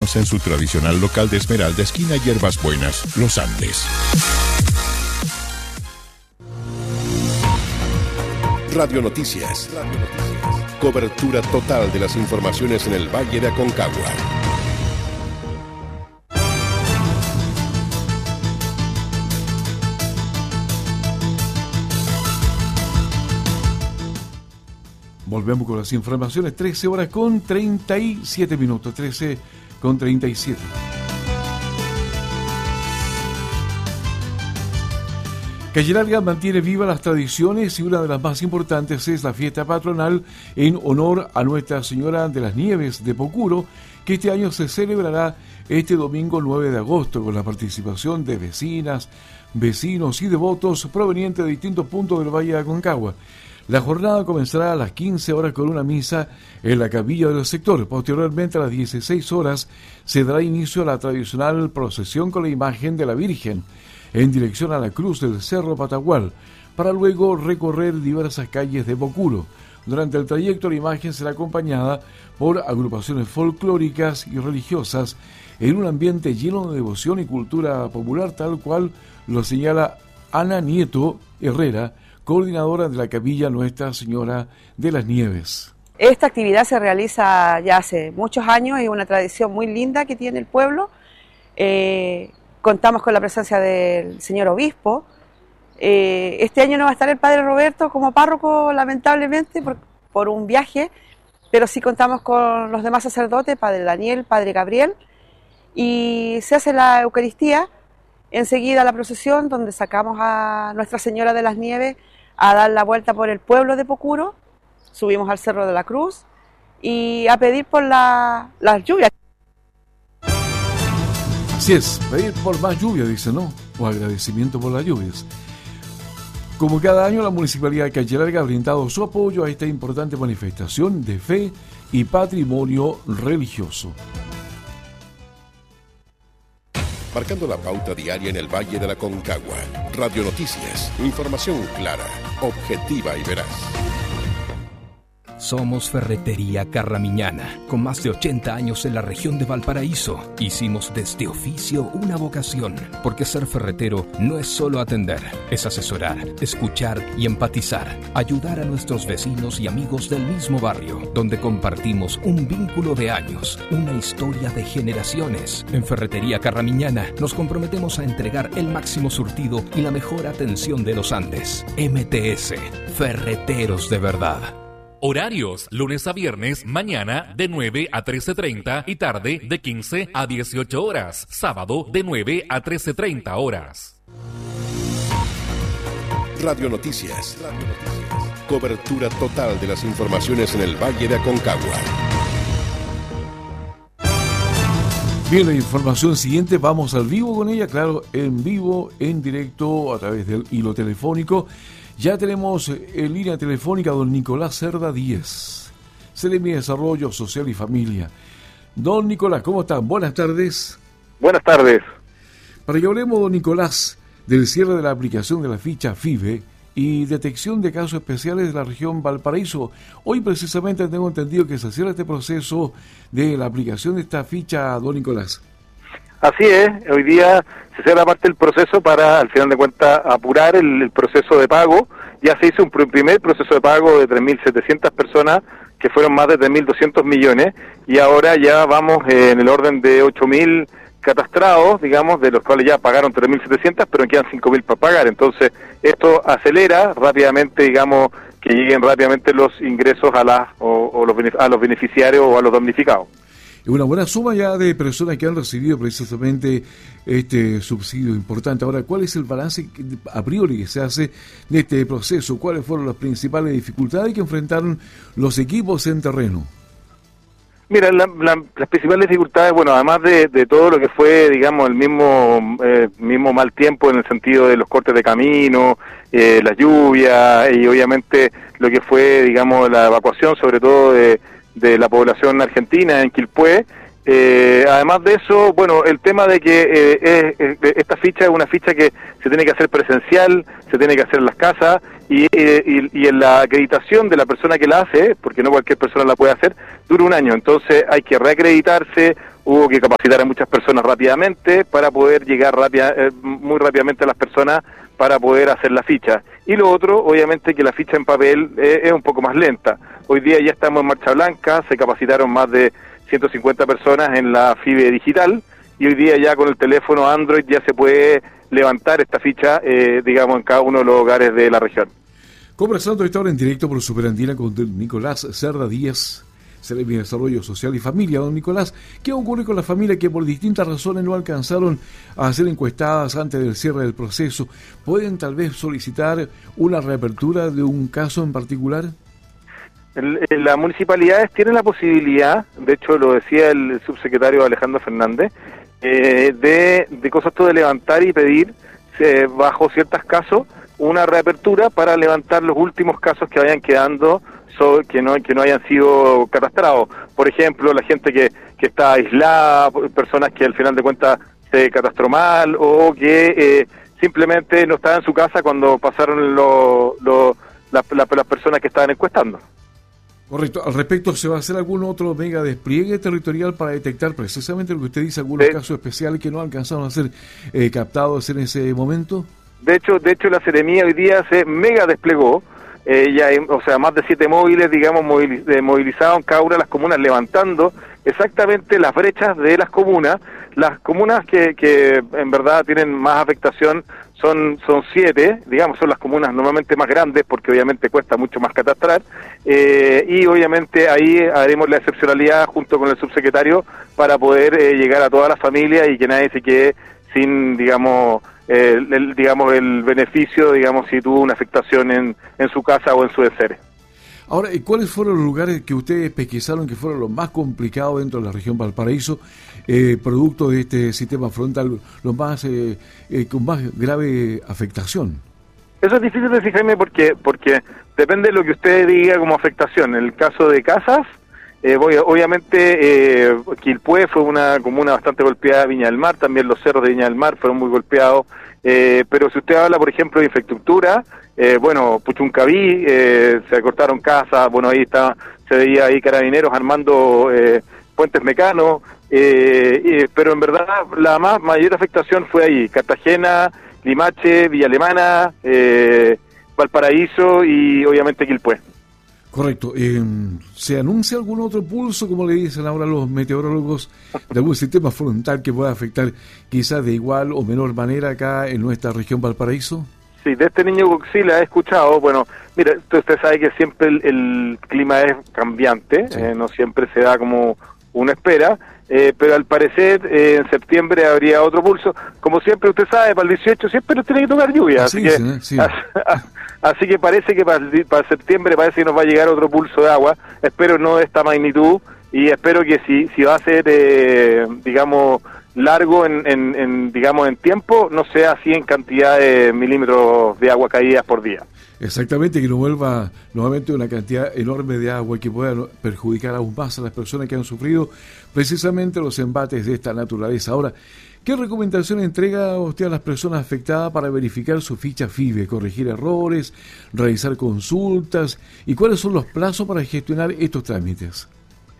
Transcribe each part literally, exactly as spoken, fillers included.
en su tradicional local de Esmeralda, esquina Hierbas Buenas, Los Andes. Radio Noticias. Radio Noticias. Cobertura total de las informaciones en el Valle de Aconcagua. Volvemos con las informaciones, trece horas con treinta y siete minutos, trece con treinta y siete. Calle Larga mantiene vivas las tradiciones y una de las más importantes es la fiesta patronal en honor a Nuestra Señora de las Nieves de Pocuro, que este año se celebrará este domingo nueve de agosto con la participación de vecinas, vecinos y devotos provenientes de distintos puntos del Valle de Aconcagua. La jornada comenzará a las quince horas con una misa en la capilla del sector. Posteriormente, a las dieciséis horas, se dará inicio a la tradicional procesión con la imagen de la Virgen en dirección a la cruz del Cerro Patagual, para luego recorrer diversas calles de Pocuro. Durante el trayecto, la imagen será acompañada por agrupaciones folclóricas y religiosas en un ambiente lleno de devoción y cultura popular, tal cual lo señala Ana Nieto Herrera, coordinadora de la capilla Nuestra Señora de las Nieves. Esta actividad se realiza ya hace muchos años, es una tradición muy linda que tiene el pueblo. Eh, contamos con la presencia del señor obispo. Eh, este año no va a estar el padre Roberto como párroco, lamentablemente, por, por un viaje, pero sí contamos con los demás sacerdotes, padre Daniel, padre Gabriel, y se hace la Eucaristía, enseguida la procesión, donde sacamos a Nuestra Señora de las Nieves a dar la vuelta por el pueblo de Pocuro, subimos al Cerro de la Cruz y a pedir por la, las lluvias. Así es, pedir por más lluvia, dice, ¿no? O agradecimiento por las lluvias. Como cada año, la Municipalidad de Calle Larga ha brindado su apoyo a esta importante manifestación de fe y patrimonio religioso. Marcando la pauta diaria en el Valle de la Aconcagua. Radio Noticias, información clara, objetiva y veraz. Somos Ferretería Carramiñana, con más de ochenta años en la región de Valparaíso. Hicimos de este oficio una vocación, porque ser ferretero no es solo atender, es asesorar, escuchar y empatizar, ayudar a nuestros vecinos y amigos del mismo barrio, donde compartimos un vínculo de años, una historia de generaciones. En Ferretería Carramiñana nos comprometemos a entregar el máximo surtido y la mejor atención de los Andes. M T S, Ferreteros de Verdad. Horarios, lunes a viernes, mañana de nueve a trece treinta y tarde de quince a dieciocho horas. Sábado de nueve a trece treinta horas. Radio Noticias. Radio Noticias. Cobertura total de las informaciones en el Valle de Aconcagua. Bien, la información siguiente, vamos al vivo con ella, claro, en vivo, en directo, a través del hilo telefónico. Ya tenemos en línea telefónica a don Nicolás Cerda Díez, C L M Desarrollo Social y Familia. Don Nicolás, ¿cómo están? Buenas tardes. Buenas tardes. Para que hablemos, don Nicolás, del cierre de la aplicación de la ficha FIBE y detección de casos especiales de la región Valparaíso. Hoy precisamente tengo entendido que se cierra este proceso de la aplicación de esta ficha, don Nicolás. Así es, hoy día se cierra parte del proceso para, al final de cuentas, apurar el, el proceso de pago. Ya se hizo un pr- primer proceso de pago de tres mil setecientas personas, que fueron más de tres mil doscientos millones, y ahora ya vamos eh, en el orden de ocho mil catastrados, digamos, de los cuales ya pagaron tres mil setecientas, pero quedan cinco mil para pagar. Entonces, esto acelera rápidamente, digamos, que lleguen rápidamente los ingresos a, la, o, o los, a los beneficiarios o a los damnificados. Una buena suma ya de personas que han recibido precisamente este subsidio importante. Ahora, ¿cuál es el balance a priori que se hace de este proceso? ¿Cuáles fueron las principales dificultades que enfrentaron los equipos en terreno? Mira, la, la, las principales dificultades, bueno, además de, de todo lo que fue, digamos, el mismo eh, mismo mal tiempo en el sentido de los cortes de camino, eh, las lluvias y obviamente lo que fue, digamos, la evacuación, sobre todo de de la población argentina en Quilpué. Eh, además de eso, bueno, el tema de que eh, eh, esta ficha es una ficha que se tiene que hacer presencial, se tiene que hacer en las casas y, eh, y, y en la acreditación de la persona que la hace, porque no cualquier persona la puede hacer, dura un año. Entonces hay que reacreditarse hubo que capacitar a muchas personas rápidamente para poder llegar rápida, eh, muy rápidamente a las personas para poder hacer la ficha. Y lo otro, obviamente, que la ficha en papel eh, es un poco más lenta. Hoy día ya estamos en marcha blanca, se capacitaron más de ciento cincuenta personas en la F I B E digital, y hoy día ya con el teléfono Android ya se puede levantar esta ficha, eh, digamos, en cada uno de los hogares de la región. Conversando esta hora en directo por Superandina con Nicolás Cerda Díaz, Seremi de Desarrollo Social y Familia. Don Nicolás, ¿qué ocurre con las familias que por distintas razones no alcanzaron a ser encuestadas antes del cierre del proceso? ¿Pueden tal vez solicitar una reapertura de un caso en particular? El, el, las municipalidades tienen la posibilidad, de hecho lo decía el subsecretario Alejandro Fernández, eh, de, de cosas todo de levantar y pedir, eh, bajo ciertos casos, una reapertura para levantar los últimos casos que vayan quedando, so, que no que no hayan sido catastrados. Por ejemplo, la gente que, que está aislada, personas que al final de cuentas se catastró mal, o que eh, simplemente no estaban en su casa cuando pasaron lo, lo, la, la, las personas que estaban encuestando. Correcto. Al respecto, ¿se va a hacer algún otro mega despliegue territorial para detectar precisamente lo que usted dice, algunos de, casos especiales que no alcanzaron a ser eh, captados en ese momento? De hecho, de hecho la Seremía hoy día se mega desplegó, eh, ya hay, o sea, más de siete móviles, digamos, moviliz movilizados en cada una de las comunas, levantando exactamente las brechas de las comunas. Las comunas que, que en verdad tienen más afectación son son siete, digamos, son las comunas normalmente más grandes, porque obviamente cuesta mucho más catastrar, eh, y obviamente ahí haremos la excepcionalidad junto con el subsecretario para poder eh, llegar a toda la familia y que nadie se quede sin, digamos, el, el, digamos, el beneficio, digamos, si tuvo una afectación en, en su casa o en su enseres. Ahora, ¿cuáles fueron los lugares que ustedes pesquisaron que fueron los más complicados dentro de la región Valparaíso, eh, producto de este sistema frontal, los más eh, eh, con más grave afectación? Eso es difícil de decir, Jaime, porque porque depende de lo que usted diga como afectación. En el caso de casas, eh, voy, obviamente eh, Quilpué fue una comuna bastante golpeada, Viña del Mar, también los cerros de Viña del Mar fueron muy golpeados, eh, pero si usted habla, por ejemplo, de infraestructura, Eh, bueno, Puchuncaví, eh, se cortaron casas, bueno, ahí está, se veía ahí carabineros armando eh, puentes mecanos, eh, eh, pero en verdad la más mayor afectación fue ahí, Cartagena, Limache, Villa Alemana, eh, Valparaíso y obviamente Quilpué. Correcto. Eh, ¿Se anuncia algún otro pulso, como le dicen ahora los meteorólogos, de algún sistema frontal que pueda afectar quizás de igual o menor manera acá en nuestra región Valparaíso? Sí, de este niño Godzilla he escuchado, bueno, mira, usted sabe que siempre el, el clima es cambiante, sí. eh, no siempre se da como uno espera, eh, pero al parecer eh, en septiembre habría otro pulso. Como siempre usted sabe, para el dieciocho siempre nos tiene que tocar lluvia, así, así que sí, sí. Así, así que parece que para, para septiembre parece que nos va a llegar otro pulso de agua, espero no de esta magnitud, y espero que si, si va a ser, eh, digamos, largo en, en, en, digamos, en tiempo, no sea así en cantidad de milímetros de agua caídas por día. Exactamente, que no vuelva nuevamente una cantidad enorme de agua que pueda perjudicar aún más a las personas que han sufrido precisamente los embates de esta naturaleza. Ahora, ¿qué recomendación entrega usted a las personas afectadas para verificar su ficha F I B E, corregir errores, realizar consultas, y cuáles son los plazos para gestionar estos trámites?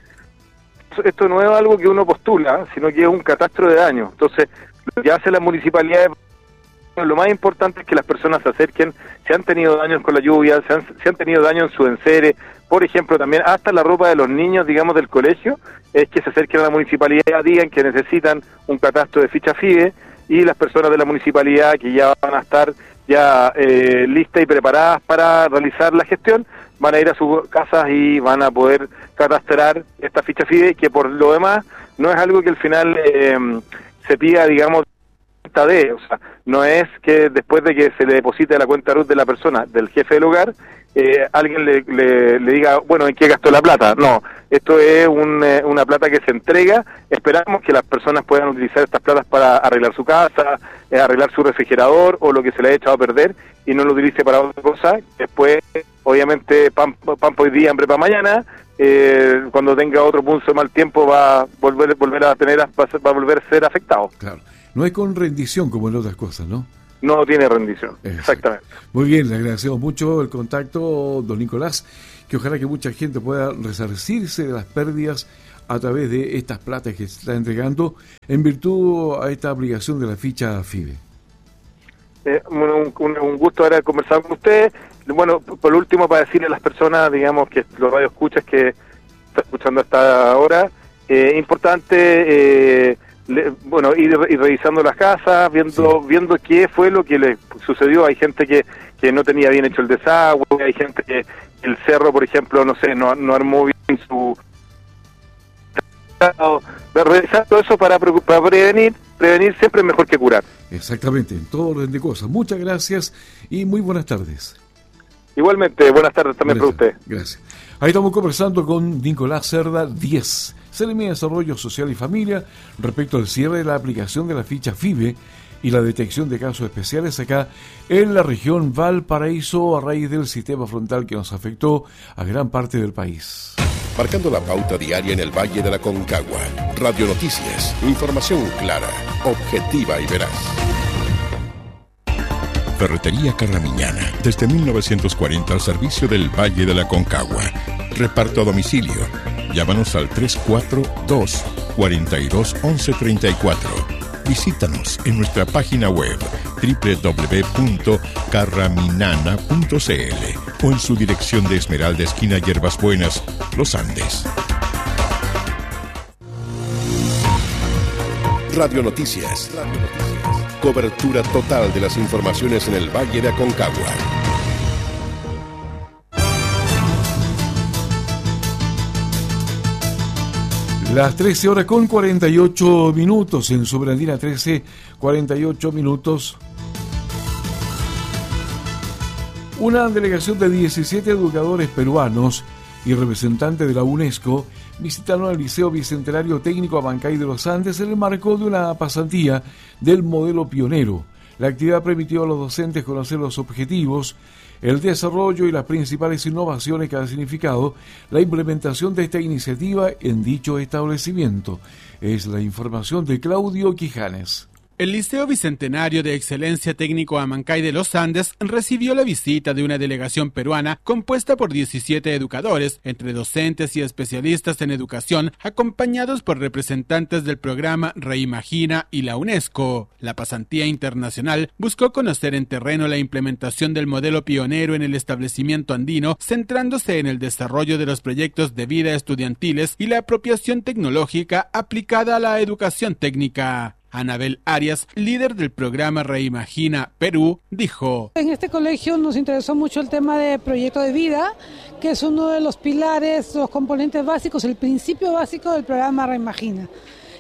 Esto no es algo que uno postula, sino que es un catastro de daños. Entonces, lo que hace la municipalidad, lo más importante es que las personas se acerquen, si han tenido daños con la lluvia, si han, si han tenido daño en su enseres, por ejemplo, también hasta la ropa de los niños, digamos, del colegio, es que se acerquen a la municipalidad, digan que necesitan un catastro de ficha F I B E, y las personas de la municipalidad que ya van a estar ya eh, listas y preparadas para realizar la gestión, van a ir a sus casas y van a poder catastrar esta ficha F I B E, que por lo demás no es algo que al final eh, se pida, digamos, de, o sea, no es que después de que se le deposite la cuenta R U T de la persona, del jefe del hogar, eh, alguien le, le, le diga, bueno, ¿en qué gastó la plata? No, esto es un, eh, una plata que se entrega. Esperamos que las personas puedan utilizar estas platas para arreglar su casa, eh, arreglar su refrigerador o lo que se le haya echado a perder, y no lo utilice para otra cosa. Después, obviamente, pan, pan por hoy día, hambre para mañana. Eh, cuando tenga otro punto de mal tiempo va a volver, volver a tener, va a volver a ser afectado. Claro. No es con rendición como en otras cosas, ¿no? No tiene rendición, exacto. Exactamente. Muy bien, le agradecemos mucho el contacto, don Nicolás, que ojalá que mucha gente pueda resarcirse de las pérdidas a través de estas platas que se está entregando en virtud a esta aplicación de la ficha FIBE. Eh, un, un, un gusto ahora conversar con ustedes. Bueno, por último, para decirle a las personas, digamos, que los radioescuchas que están escuchando hasta ahora, eh, importante, eh, le, bueno, ir, ir revisando las casas, viendo sí. viendo qué fue lo que les sucedió. Hay gente que, que no tenía bien hecho el desagüe, hay gente que el cerro, por ejemplo, no sé, no, no armó bien su... Revisar todo eso para, para prevenir, prevenir siempre es mejor que curar. Exactamente, en todo orden de cosas. Muchas gracias y muy buenas tardes. Igualmente, buenas tardes también gracias, para usted. Gracias. Ahí estamos conversando con Nicolás Cerda diez, C N M de Desarrollo Social y Familia, respecto al cierre de la aplicación de la ficha FIBE y la detección de casos especiales acá en la región Valparaíso a raíz del sistema frontal que nos afectó a gran parte del país. Marcando la pauta diaria en el Valle de la Concagua. Radio Noticias, información clara, objetiva y veraz. Ferretería Carramiñana, desde mil novecientos cuarenta al servicio del Valle de la Concagua. Reparto a domicilio. Llámanos al tres cuatro dos, cuatro dos, once treinta y cuatro. Visítanos en nuestra página web doble u doble u doble u punto carraminana punto c l o en su dirección de Esmeralda, esquina Hierbas Buenas, Los Andes. Radio Noticias. Radio Noticias. Cobertura total de las informaciones en el Valle de Aconcagua. Las trece horas con cuarenta y ocho minutos en Soberandina, trece, cuarenta y ocho minutos. Una delegación de diecisiete educadores peruanos y representantes de la UNESCO visitaron el Liceo Bicentenario Técnico Abancay de los Andes en el marco de una pasantía del modelo pionero. La actividad permitió a los docentes conocer los objetivos, el desarrollo y las principales innovaciones que ha significado la implementación de esta iniciativa en dicho establecimiento. Es la información de Claudio Quijanes. El Liceo Bicentenario de Excelencia Técnico Abancay de los Andes recibió la visita de una delegación peruana compuesta por diecisiete educadores, entre docentes y especialistas en educación, acompañados por representantes del programa Reimagina y la UNESCO. La pasantía internacional buscó conocer en terreno la implementación del modelo pionero en el establecimiento andino, centrándose en el desarrollo de los proyectos de vida estudiantiles y la apropiación tecnológica aplicada a la educación técnica. Anabel Arias, líder del programa Reimagina Perú, dijo: en este colegio nos interesó mucho el tema de proyecto de vida, que es uno de los pilares, los componentes básicos, el principio básico del programa Reimagina.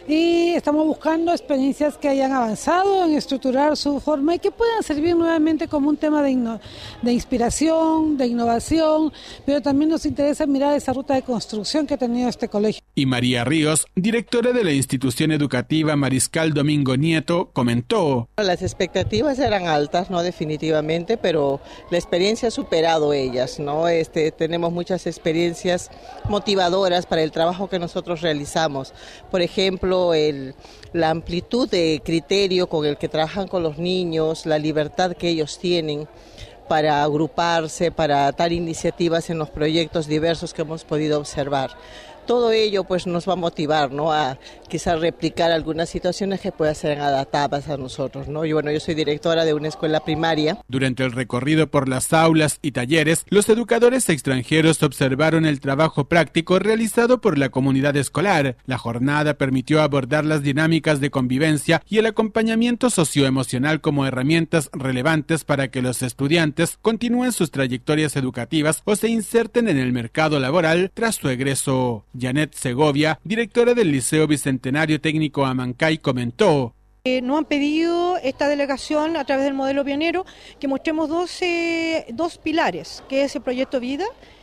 Y estamos buscando experiencias que hayan avanzado en estructurar su forma y que puedan servir nuevamente como un tema de, inno- de inspiración, de innovación, pero también nos interesa mirar esa ruta de construcción que ha tenido este colegio. Y María Ríos, directora de la institución educativa Mariscal Domingo Nieto, comentó: las expectativas eran altas, no definitivamente, pero la experiencia ha superado ellas, ¿no? Este, tenemos muchas experiencias motivadoras para el trabajo que nosotros realizamos. Por ejemplo, El, la amplitud de criterio con el que trabajan con los niños, la libertad que ellos tienen para agruparse, para dar iniciativas en los proyectos diversos que hemos podido observar. Todo ello pues nos va a motivar, ¿no?, a quizás replicar algunas situaciones que puedan ser adaptadas a nosotros, ¿no? Y bueno, yo soy directora de una escuela primaria. Durante el recorrido por las aulas y talleres, los educadores extranjeros observaron el trabajo práctico realizado por la comunidad escolar. La jornada permitió abordar las dinámicas de convivencia y el acompañamiento socioemocional como herramientas relevantes para que los estudiantes continúen sus trayectorias educativas o se inserten en el mercado laboral tras su egreso. Janet Segovia, directora del Liceo Bicentenario Técnico Abancay, comentó: Eh, nos han pedido esta delegación a través del modelo pionero que mostremos dos, eh, dos pilares, que es el proyecto vida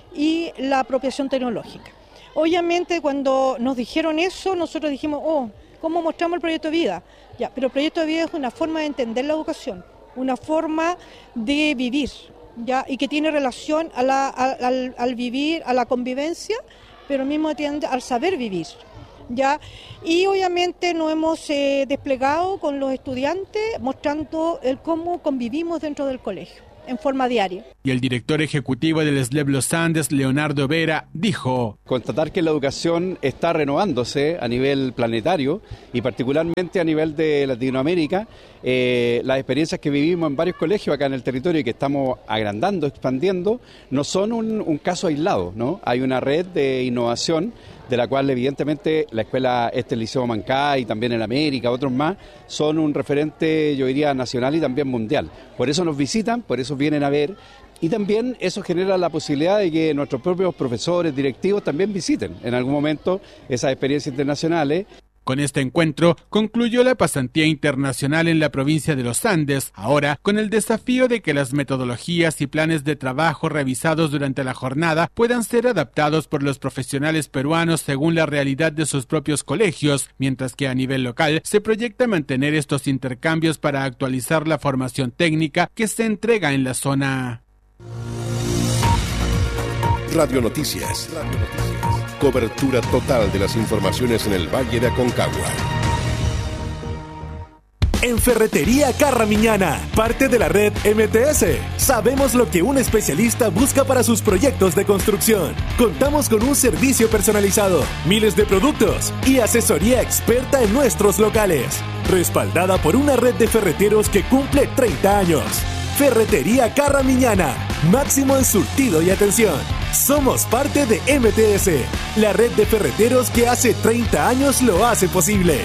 y la apropiación tecnológica. Obviamente cuando nos dijeron eso, nosotros dijimos, oh, ¿cómo mostramos el proyecto vida? Ya, pero el proyecto de vida es una forma de entender la educación, una forma de vivir, ya, y que tiene relación a la, a, al, al vivir, a la convivencia, pero al mismo tiempo al saber vivir, ¿ya? Y obviamente nos hemos eh, desplegado con los estudiantes mostrando el cómo convivimos dentro del colegio. en forma diaria. Y el director ejecutivo del S L E B Los Andes, Leonardo Vera, dijo: constatar que la educación está renovándose a nivel planetario y particularmente a nivel de Latinoamérica. Eh, las experiencias que vivimos en varios colegios acá en el territorio y que estamos agrandando, expandiendo, no son un, un caso aislado, ¿no? Hay una red de innovación de la cual evidentemente la escuela este Liceo Mancay y también en América, otros más, son un referente, yo diría, nacional y también mundial. Por eso nos visitan, por eso vienen a ver, y también eso genera la posibilidad de que nuestros propios profesores, directivos también visiten en algún momento esas experiencias internacionales. Con este encuentro concluyó la pasantía internacional en la provincia de los Andes, ahora con el desafío de que las metodologías y planes de trabajo revisados durante la jornada puedan ser adaptados por los profesionales peruanos según la realidad de sus propios colegios, mientras que a nivel local se proyecta mantener estos intercambios para actualizar la formación técnica que se entrega en la zona. Radio Noticias. Radio Noticias. Cobertura total de las informaciones en el Valle de Aconcagua. En Ferretería Carramiñana, parte de la red M T S, sabemos lo que un especialista busca para sus proyectos de construcción. Contamos con un servicio personalizado, miles de productos y asesoría experta en nuestros locales, respaldada por una red de ferreteros que cumple treinta años. Ferretería Carramiñana, máximo en surtido y atención. Somos parte de M T S, la red de ferreteros que hace treinta años lo hace posible.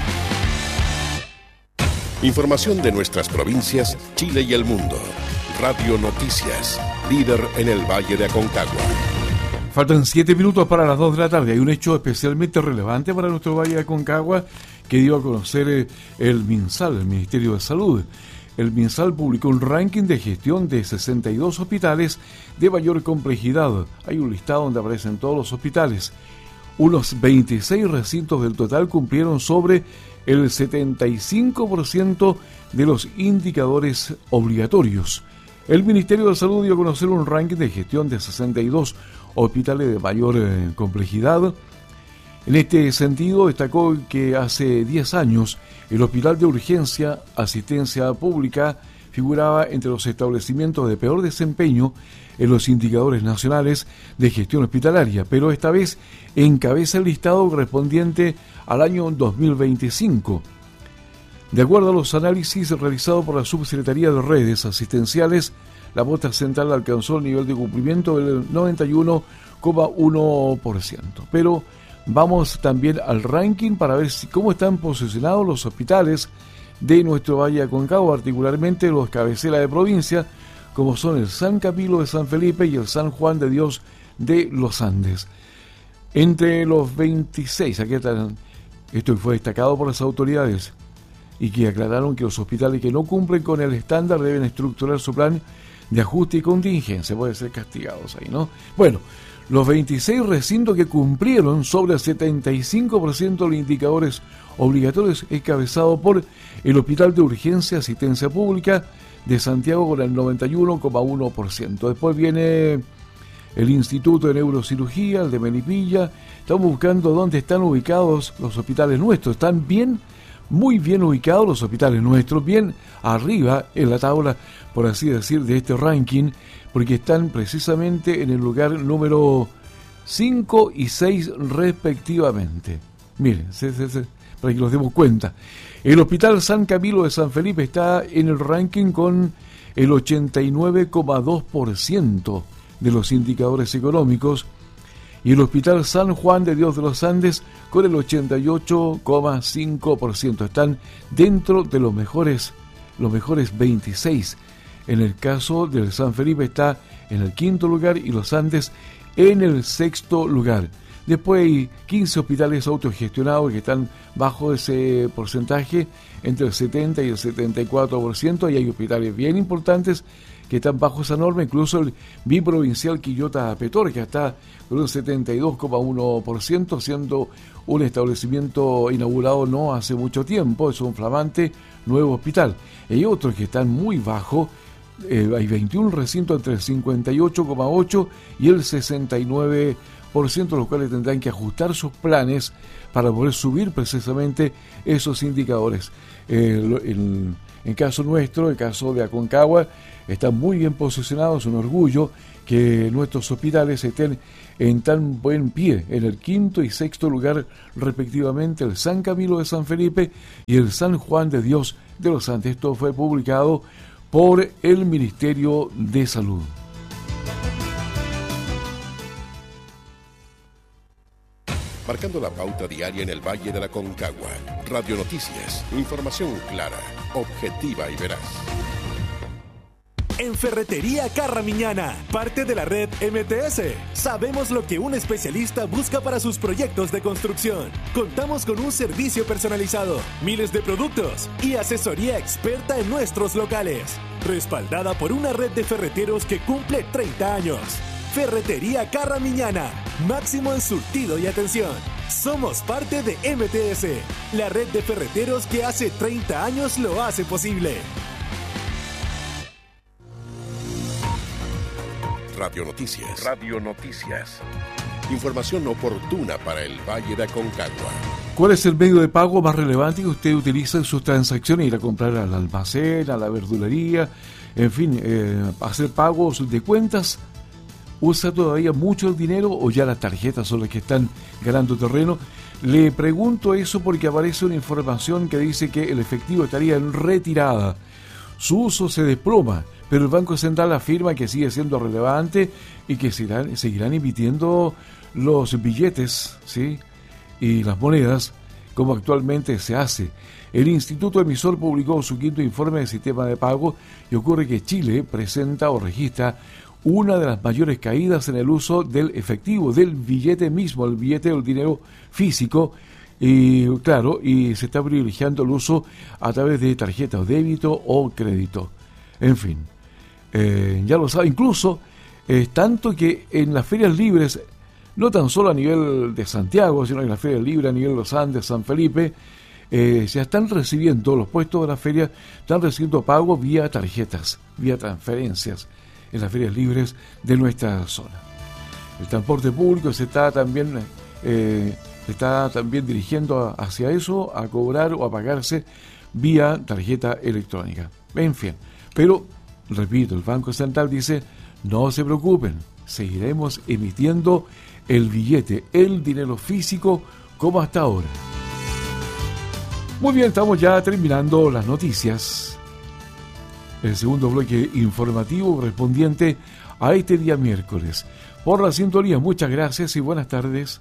Información de nuestras provincias, Chile y el mundo. Radio Noticias, líder en el Valle de Aconcagua. Faltan siete minutos para las dos de la tarde. Hay un hecho especialmente relevante para nuestro Valle de Aconcagua que dio a conocer el MinSal, el Ministerio de Salud. El MinSal publicó un ranking de gestión de sesenta y dos hospitales de mayor complejidad. Hay un listado donde aparecen todos los hospitales. Unos veintiséis recintos del total cumplieron sobre el setenta y cinco por ciento de los indicadores obligatorios. El Ministerio de Salud dio a conocer un ranking de gestión de sesenta y dos hospitales de mayor eh, complejidad. En este sentido, destacó que hace diez años el Hospital de Urgencia Asistencia Pública figuraba entre los establecimientos de peor desempeño en los indicadores nacionales de gestión hospitalaria, pero esta vez encabeza el listado correspondiente al año dos mil veinticinco. De acuerdo a los análisis realizados por la Subsecretaría de Redes Asistenciales, la Posta Central alcanzó el nivel de cumplimiento del noventa y uno coma uno por ciento. Pero vamos también al ranking para ver si, cómo están posicionados los hospitales de nuestro Valle de Aconcagua, particularmente los cabeceras de provincia, como son el San Camilo de San Felipe y el San Juan de Dios de los Andes. Entre los veintiséis, aquí están, esto fue destacado por las autoridades, y que aclararon que los hospitales que no cumplen con el estándar deben estructurar su plan de ajuste y contingencia, pueden ser castigados ahí, ¿no? Bueno, los veintiséis recintos que cumplieron sobre el setenta y cinco por ciento de los indicadores obligatorios encabezado por el Hospital de Urgencia Asistencia Pública de Santiago con el noventa y uno coma uno por ciento. Después viene el Instituto de Neurocirugía, el de Melipilla. Estamos buscando dónde están ubicados los hospitales nuestros. Están bien, muy bien ubicados los hospitales nuestros, bien arriba en la tabla, por así decir, de este ranking, porque están precisamente en el lugar número cinco y seis respectivamente. Miren, se, se, se, para que nos demos cuenta. El Hospital San Camilo de San Felipe está en el ranking con el ochenta y nueve coma dos por ciento de los indicadores económicos y el Hospital San Juan de Dios de los Andes con el ochenta y ocho coma cinco por ciento. Están dentro de los mejores, los mejores veintiséis. En el caso del San Felipe está en el quinto lugar y los Andes en el sexto lugar. Después hay quince hospitales autogestionados que están bajo ese porcentaje, entre el setenta y el setenta y cuatro por ciento, y hay hospitales bien importantes que están bajo esa norma, incluso el biprovincial Quillota Petor, que está con un setenta y dos coma uno por ciento, siendo un establecimiento inaugurado no hace mucho tiempo, es un flamante nuevo hospital. Hay otros que están muy bajo, eh, hay veintiún recintos entre el cincuenta y ocho coma ocho y el sesenta y nueve por ciento, los cuales tendrán que ajustar sus planes para poder subir precisamente esos indicadores. Eh, el, En caso nuestro, el caso de Aconcagua, está muy bien posicionado, es un orgullo que nuestros hospitales estén en tan buen pie, en el quinto y sexto lugar respectivamente, el San Camilo de San Felipe y el San Juan de Dios de los Andes. Esto fue publicado por el Ministerio de Salud. Marcando la pauta diaria en el Valle de la Concagua. Radio Noticias, información clara, objetiva y veraz. En Ferretería Carramiñana, parte de la red M T S, sabemos lo que un especialista busca para sus proyectos de construcción. Contamos con un servicio personalizado, miles de productos y asesoría experta en nuestros locales, respaldada por una red de ferreteros que cumple treinta años. Ferretería Carramiñana, máximo en surtido y atención. Somos parte de M T S, la red de ferreteros que hace treinta años lo hace posible. Radio Noticias. Radio Noticias. Información oportuna para el Valle de Aconcagua. ¿Cuál es el medio de pago más relevante que usted utiliza en sus transacciones? Ir a comprar al almacén, a la verdulería, en fin, eh, hacer pagos de cuentas. ¿Usa todavía mucho el dinero o ya las tarjetas son las que están ganando terreno? Le pregunto eso porque aparece una información que dice que el efectivo estaría en retirada. Su uso se desploma, pero el Banco Central afirma que sigue siendo relevante y que seguirán, seguirán emitiendo los billetes, ¿sí?, y las monedas como actualmente se hace. El Instituto Emisor publicó su quinto informe de sistema de pago y ocurre que Chile presenta o registra una de las mayores caídas en el uso del efectivo, del billete mismo, el billete o el dinero físico, y claro, y se está privilegiando el uso a través de tarjeta o débito o crédito. En fin, eh, ya lo sabe, incluso eh, tanto que en las ferias libres, no tan solo a nivel de Santiago, sino en las ferias libres a nivel de los Andes, San Felipe, eh, se están recibiendo, los puestos de la feria están recibiendo pagos vía tarjetas, vía transferencias, en las ferias libres de nuestra zona. El transporte público se está también eh, se está también dirigiendo hacia eso, a cobrar o a pagarse vía tarjeta electrónica. En fin, pero repito, el Banco Central dice, no se preocupen, seguiremos emitiendo el billete, el dinero físico como hasta ahora. Muy bien, estamos ya terminando las noticias. El segundo bloque informativo correspondiente a este día miércoles. Por la sintonía, muchas gracias y buenas tardes.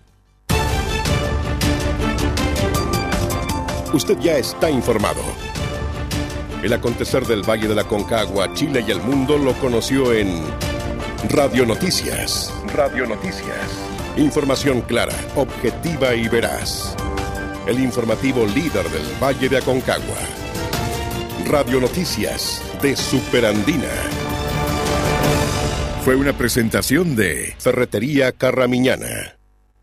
Usted ya está informado. El acontecer del Valle de la Concagua, Chile y el mundo lo conoció en Radio Noticias. Radio Noticias. Información clara, objetiva y veraz. El informativo líder del Valle de Aconcagua. Radio Noticias de Superandina. Fue una presentación de Ferretería Carramiñana.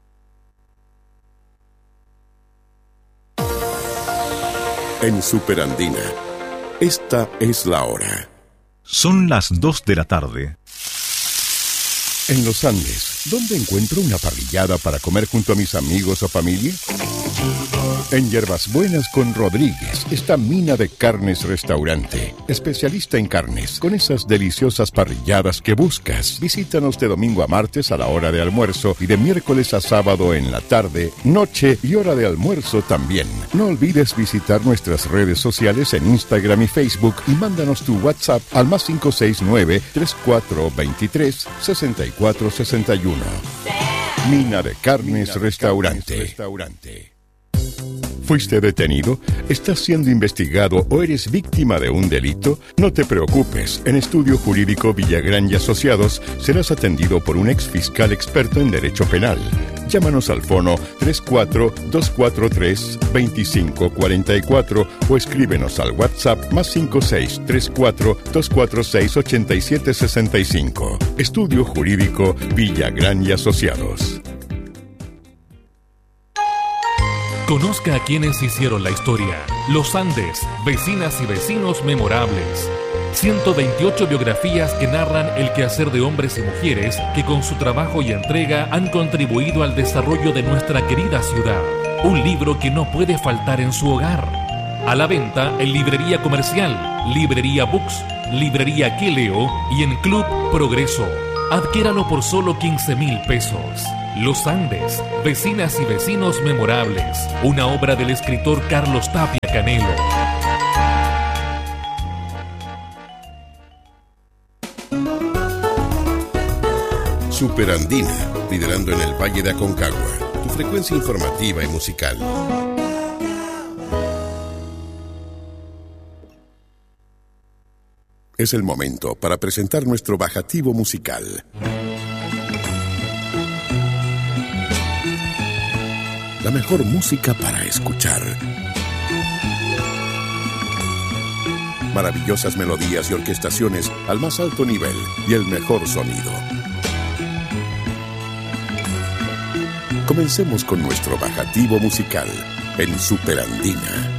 En Superandina, esta es la hora. Son las dos de la tarde. En los Andes, ¿dónde encuentro una parrillada para comer junto a mis amigos o familia? En Hierbas Buenas con Rodríguez está Mina de Carnes Restaurante, especialista en carnes, con esas deliciosas parrilladas que buscas. Visítanos de domingo a martes a la hora de almuerzo y de miércoles a sábado en la tarde, noche y hora de almuerzo también. No olvides visitar nuestras redes sociales en Instagram y Facebook y mándanos tu WhatsApp al más cinco seis nueve, tres cuatro dos tres, seis cuatro seis uno. Mina de Carnes Restaurante. ¿Fuiste detenido? ¿Estás siendo investigado o eres víctima de un delito? No te preocupes. En Estudio Jurídico Villagrán y Asociados serás atendido por un ex fiscal experto en derecho penal. Llámanos al fono tres cuatro dos cuatro tres, dos cinco cuatro cuatro o escríbenos al WhatsApp más cinco seis tres cuatro dos cuatro seis ocho siete seis cinco. Estudio Jurídico Villagrán y Asociados. Conozca a quienes hicieron la historia. Los Andes, vecinas y vecinos memorables. ciento veintiocho biografías que narran el quehacer de hombres y mujeres que con su trabajo y entrega han contribuido al desarrollo de nuestra querida ciudad. Un libro que no puede faltar en su hogar. A la venta en Librería Comercial, Librería Books, Librería Queleo y en Club Progreso. Adquiéralo por solo quince mil pesos. Los Andes, vecinas y vecinos memorables. Una obra del escritor Carlos Tapia Canelo. Superandina, liderando en el Valle de Aconcagua. Tu frecuencia informativa y musical. Es el momento para presentar nuestro bajativo musical. La mejor música para escuchar. Maravillosas melodías y orquestaciones al más alto nivel y el mejor sonido. Comencemos con nuestro bajativo musical en Superandina.